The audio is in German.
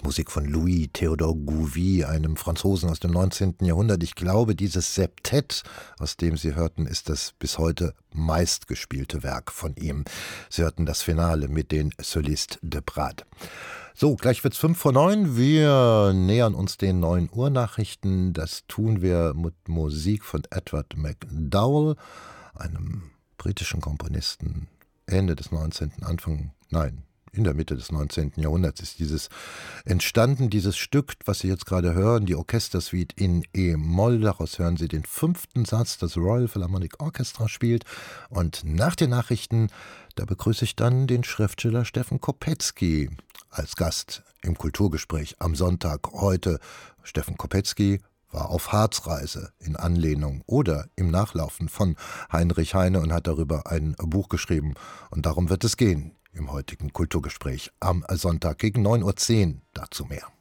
Musik von Louis Théodore Gouvy, einem Franzosen aus dem 19. Jahrhundert. Ich glaube, dieses Septett, aus dem Sie hörten, ist das bis heute meistgespielte Werk von ihm. Sie hörten das Finale mit den Solistes de Prades. So, gleich wird's 8:55. Wir nähern uns den 9 Uhr Nachrichten. Das tun wir mit Musik von Edward MacDowell, einem britischen Komponisten. Ende des 19., in der Mitte des 19. Jahrhunderts ist dieses entstanden, dieses Stück, was Sie jetzt gerade hören, die Orchestersuite in E-Moll. Daraus hören Sie den 5. Satz, das Royal Philharmonic Orchestra spielt. Und nach den Nachrichten, da begrüße ich dann den Schriftsteller Steffen Kopetzky als Gast im Kulturgespräch am Sonntag. Heute Steffen Kopetzky war auf Harzreise in Anlehnung oder im Nachlaufen von Heinrich Heine und hat darüber ein Buch geschrieben. Und darum wird es gehen im heutigen Kulturgespräch am Sonntag gegen 9:10 Uhr. Dazu mehr.